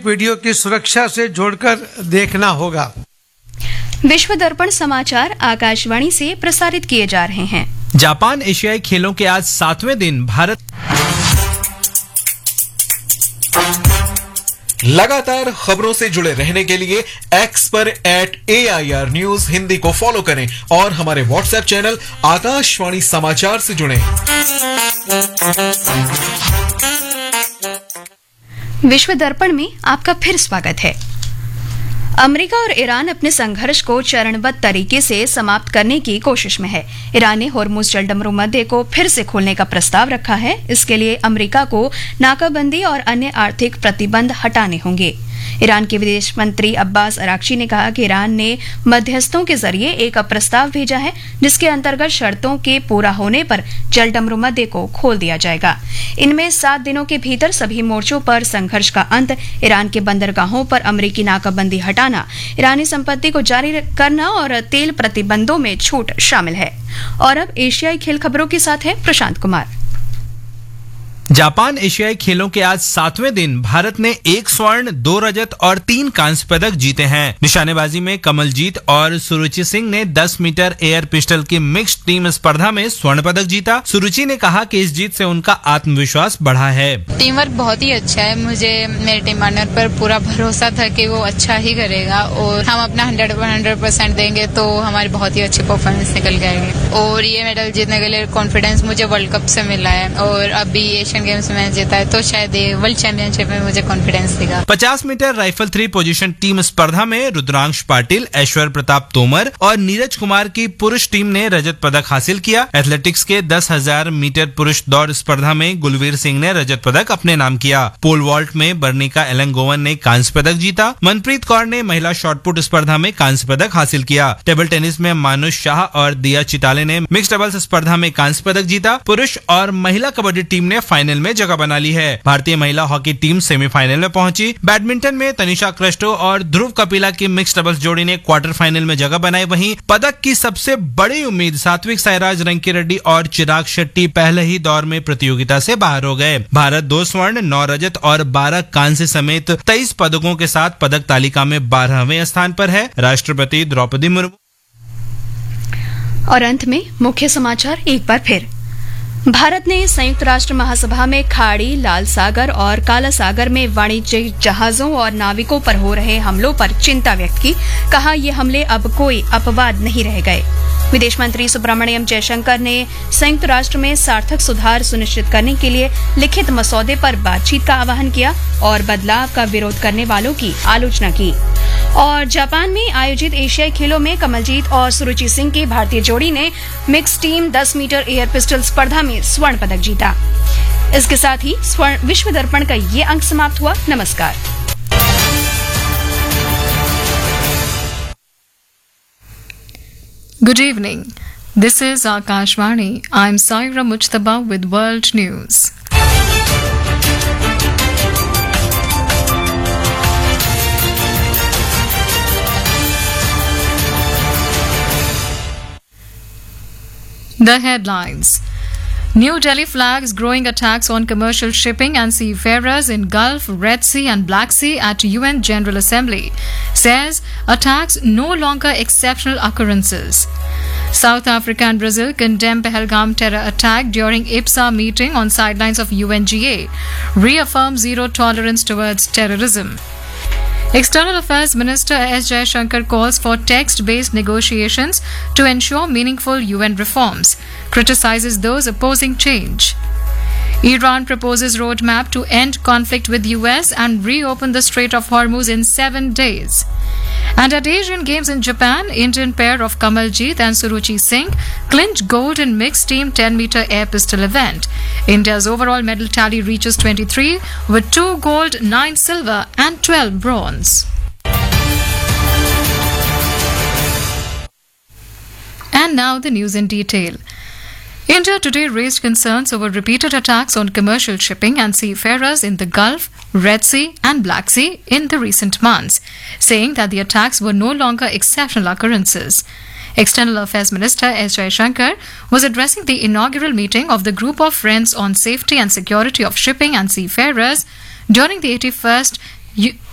Music video की सुरक्षा से जोड़कर देखना होगा। विश्व दर्पण समाचार आकाशवाणी से प्रसारित किए जा रहे हैं। जापान एशियाई खेलों के आज 7वें दिन भारत लगातार खबरों से जुड़े रहने के लिए एक्स पर @AIR न्यूज हिंदी को फॉलो करें और हमारे व्हाट्सएप चैनल आकाशवाणी समाचार से जुड़ें। विश्व दर्पण में आपका फिर स्वागत है। अमेरिका और ईरान अपने संघर्ष को चरणबद्ध तरीके से समाप्त करने की कोशिश में है। ईरान ने होर्मुज जलडमरू मध्य को फिर से खोलने का प्रस्ताव रखा है। इसके लिए अमेरिका को नाकाबंदी और अन्य आर्थिक प्रतिबंध हटाने होंगे। ईरान के विदेश मंत्री अब्बास अराक्ची ने कहा कि ईरान ने मध्यस्थों के जरिए एक प्रस्ताव भेजा है जिसके अंतर्गत शर्तों के पूरा होने पर जलडमरू मध्य को खोल दिया जाएगा। इनमें 7 दिनों के भीतर सभी मोर्चों पर संघर्ष का अंत, ईरान के बंदरगाहों पर अमेरिकी नाकाबंदी हटाना, ईरानी संपत्ति को जारी करना और तेल प्रतिबंधों में छूट शामिल है। और अब एशियाई खेल खबरों के साथ है प्रशांत कुमार। जापान एशियाई खेलों के आज 7वें दिन भारत ने 1 स्वर्ण, 2 रजत और 3 कांस्य पदक जीते हैं। निशानेबाजी में कमलजीत और सुरुचि सिंह ने 10 मीटर एयर पिस्टल की मिक्स्ड टीम स्पर्धा में स्वर्ण पदक जीता। सुरुचि ने कहा कि इस जीत से उनका आत्मविश्वास बढ़ा है। टीम वर्क बहुत ही अच्छा है। मुझे मेरे टीम पार्टनर पर पूरा भरोसा था कि वो अच्छा ही करेगा और हम अपना 100% देंगे तो हमारी बहुत ही अच्छी परफॉर्मेंस निकल जाएगी। और ये मेडल जीतने के लिए कॉन्फिडेंस मुझे वर्ल्ड कप से मिला है और अभी एशियन गेम्स में जीता है तो शायद वर्ल्ड चैंपियनशिप में मुझे कॉन्फिडेंस देगा। 50 मीटर राइफल 3 पोजीशन टीम स्पर्धा में रुद्रांश पाटिल, ऐश्वर्य प्रताप तोमर और नीरज कुमार की पुरुष टीम ने रजत पदक हासिल किया। एथलेटिक्स के 10,000 मीटर पुरुष दौड़ स्पर्धा में गुलवीर सिंह ने रजत पदक अपने नाम किया। पोल वॉल्ट में बर्निका एलंगोवन ने कांस्य पदक जीता। मनप्रीत कौर ने महिला शॉटपुट स्पर्धा में कांस्य पदक हासिल किया। टेबल टेनिस में मानुष शाह और दिया चिताले ने मिक्स डबल्स स्पर्धा में कांस्य पदक जीता। पुरुष और महिला कबड्डी टीम ने फाइनल में जगह बना ली है। भारतीय महिला हॉकी टीम सेमीफाइनल में पहुंची। बैडमिंटन में तनिषा क्रेस्टो और ध्रुव कपिला की मिक्स डबल्स जोड़ी ने क्वार्टर फाइनल में जगह बनाई। वहीं पदक की सबसे बड़ी उम्मीद सात्विक साईराज रंकीरेड्डी और चिराग शेट्टी पहले ही दौर में प्रतियोगिता से बाहर हो गए। भारत 2 स्वर्ण, 9 रजत और 12 कांस्य समेत 23 पदकों के साथ पदक तालिका में 12वें स्थान पर है। राष्ट्रपति द्रौपदी मुर्मू। और अंत में मुख्य समाचार एक बार फिर। भारत ने संयुक्त राष्ट्र महासभा में खाड़ी, लाल सागर और काला सागर में वाणिज्यिक जहाजों और नाविकों पर हो रहे हमलों पर चिंता व्यक्त की। कहा ये हमले अब कोई अपवाद नहीं रह गए। विदेश मंत्री सुब्रमण्यम जयशंकर ने संयुक्त राष्ट्र में सार्थक सुधार सुनिश्चित करने के लिए लिखित मसौदे पर बातचीत का आह्वान किया और बदलाव का विरोध करने वालों की आलोचना की। और जापान में आयोजित एशियाई खेलों में कमलजीत और सुरुचि सिंह की भारतीय जोड़ी ने mix team 10 metre air pistol स्पर्धा में स्वर्ण पदक जीता। इसके साथ ही विश्व दर्पण का ये अंक समाप्त हुआ। नमस्कार। Good evening. This is Akashvani. I'm Saira Mujtaba with World News. The headlines. New Delhi flags growing attacks on commercial shipping and seafarers in Gulf, Red Sea and Black Sea at UN General Assembly. Says attacks no longer exceptional occurrences. South Africa and Brazil condemn Pahalgam terror attack during IPSA meeting on sidelines of UNGA. Reaffirm zero tolerance towards terrorism. External Affairs Minister S. Jaishankar calls for text-based negotiations to ensure meaningful UN reforms, criticizes those opposing change. Iran proposes roadmap to end conflict with US and reopen the Strait of Hormuz in 7 days. And at Asian Games in Japan, Indian pair of Kamaljeet and Suruchi Singh clinched gold in mixed team 10-meter air pistol event. India's overall medal tally reaches 23 with 2 gold, 9 silver and 12 bronze. And now the news in detail. India today raised concerns over repeated attacks on commercial shipping and seafarers in the Gulf, Red Sea and Black Sea in the recent months, saying that the attacks were no longer exceptional occurrences. External Affairs Minister S. Jaishankar was addressing the inaugural meeting of the Group of Friends on Safety and Security of Shipping and Seafarers during the 81st